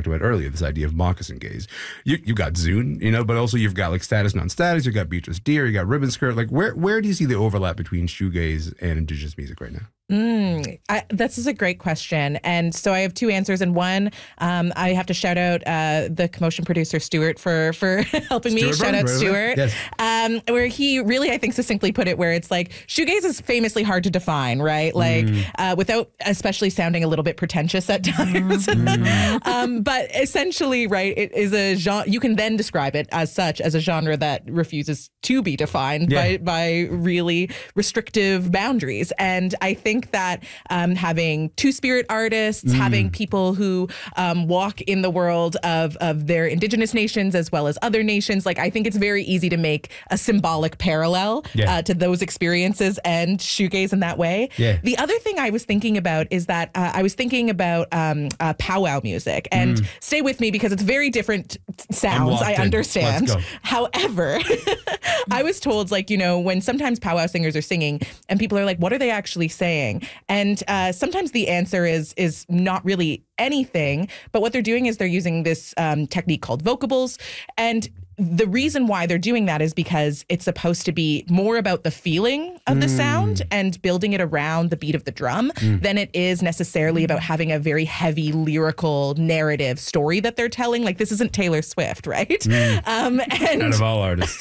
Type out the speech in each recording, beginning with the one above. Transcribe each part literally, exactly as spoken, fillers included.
talked about earlier, this idea of moccasin gaze. You you got Zune, you know, but also you've got like status non-status, you've got Beatrice Deer, you got Ribbon Skirt. Like where where do you see the overlap between shoegaze and Indigenous music right now? Mm, I, this is a great question. And so I have two answers. And one, um, I have to shout out uh, the Commotion producer, Stuart, for for helping me. Stuart shout Brown, out right, Stuart. yes. Um, where he really, I think, succinctly put it, where it's like, shoegaze is famously hard to define, right? Like, mm. uh, without especially sounding a little bit pretentious at times. Mm. um, but essentially, right, it is a genre, you can then describe it as such, as a genre that refuses to be defined yeah. by, by really restrictive boundaries. And I think that um, having two-spirit artists, mm. having people who um, walk in the world of, of their Indigenous nations as well as other nations, like I think it's very easy to make a symbolic parallel yeah. uh, to those experiences and shoegaze in that way. Yeah. The other thing I was thinking about is that uh, I was thinking about um, uh, powwow music, and mm. stay with me because it's very different sounds, I understand. However, I was told, like, you know, when sometimes powwow singers are singing and people are like, what are they actually saying? And uh, sometimes the answer is is not really anything, but what they're doing is they're using this um, technique called vocables. And the reason why they're doing that is because it's supposed to be more about the feeling of the mm. sound and building it around the beat of the drum mm. than it is necessarily about having a very heavy lyrical narrative story that they're telling. Like, this isn't Taylor Swift, right? Mm. Um, and out of all artists.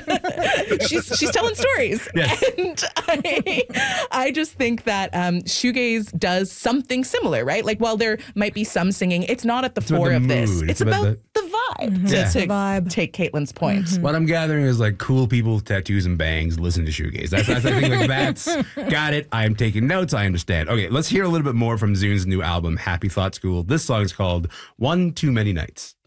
she's she's telling stories. Yes. And I, I just think that um, shoegaze does something similar, right? Like, while there might be some singing, it's not at the it's fore the of mood. this. It's, it's about, about the, the vibe. Mm-hmm. To, yeah. to the vibe. take Caitlin's point. Mm-hmm. What I'm gathering is like cool people with tattoos and bangs listen to shoegaze. That's, that's I think like that's got it. I am taking notes. I understand. Okay, let's hear a little bit more from Zune's new album, Happy Thought School. This song is called One Too Many Nights.